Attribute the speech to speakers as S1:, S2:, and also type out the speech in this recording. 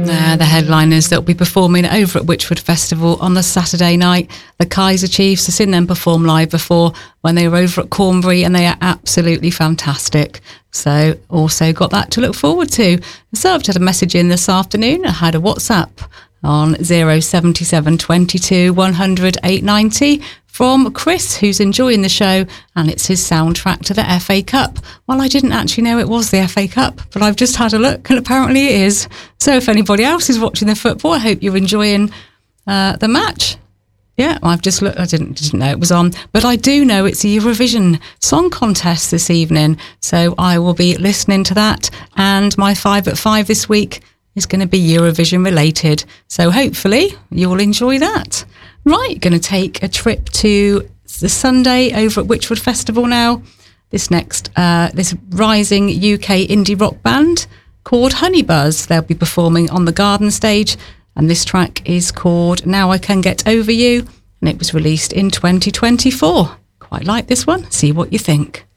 S1: The headliners that will be performing over at Witchwood Festival on the Saturday night, the Kaiser Chiefs. I've seen them perform live before when they were over at Cornbury, and they are absolutely fantastic. So also got that to look forward to. So I've had a message in this afternoon. I had a WhatsApp on 077 22 100 890 from Chris, who's enjoying the show, and it's his soundtrack to the FA Cup. Well, I didn't actually know it was the FA Cup, but I've just had a look, and apparently it is. So if anybody else is watching the football, I hope you're enjoying the match. Yeah, I've just looked. I didn't know it was on, but I do know it's a Eurovision Song Contest this evening, so I will be listening to that. And my 5 at 5 this week is going to be Eurovision related, so hopefully you'll enjoy that. Right, going to take a trip to the Sunday over at Witchwood Festival now. This rising UK indie rock band called Honeybuzz. They'll be performing on the Garden stage, and this track is called Now I Can Get Over You, and it was released in 2024. Quite like this one. See what you think.